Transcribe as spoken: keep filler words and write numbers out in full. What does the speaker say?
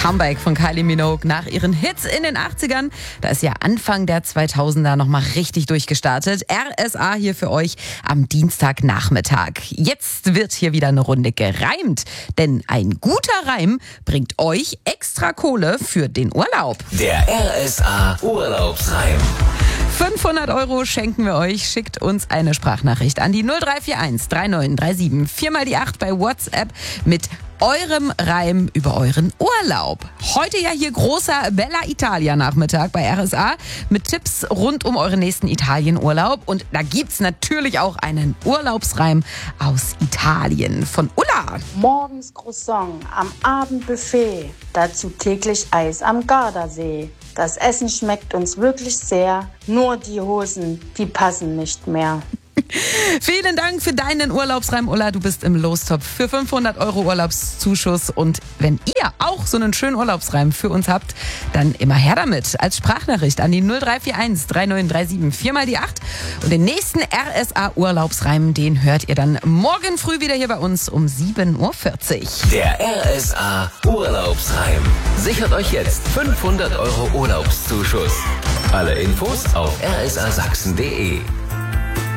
Comeback von Kylie Minogue nach ihren Hits in den achtzigern. Da ist ja Anfang der zweitausender nochmal richtig durchgestartet. R S A hier für euch am Dienstagnachmittag. Jetzt wird hier wieder eine Runde gereimt, denn ein guter Reim bringt euch extra Kohle für den Urlaub. Der R S A Urlaubsreim. fünfhundert Euro schenken wir euch. Schickt uns eine Sprachnachricht an die null drei vier eins drei neun drei sieben vier mal die acht bei WhatsApp mit eurem Reim über euren Urlaub. Heute ja hier großer Bella Italia Nachmittag bei R S A mit Tipps rund um euren nächsten Italienurlaub. Und da gibt's natürlich auch einen Urlaubsreim aus Italien von Ulla. Morgens Croissant, am Abend Buffet, dazu täglich Eis am Gardasee. Das Essen schmeckt uns wirklich sehr, nur die Hosen, die passen nicht mehr. Vielen Dank für deinen Urlaubsreim, Ulla. Du bist im Lostopf für fünfhundert Euro Urlaubszuschuss. Und wenn ihr auch so einen schönen Urlaubsreim für uns habt, dann immer her damit. Als Sprachnachricht an die null drei vier eins drei neun drei sieben vier mal die acht. Und den nächsten R S A Urlaubsreim, den hört ihr dann morgen früh wieder hier bei uns um sieben Uhr vierzig. Der R S A Urlaubsreim. Sichert euch jetzt fünfhundert Euro Urlaubszuschuss. Alle Infos auf r s a sachsen punkt d e.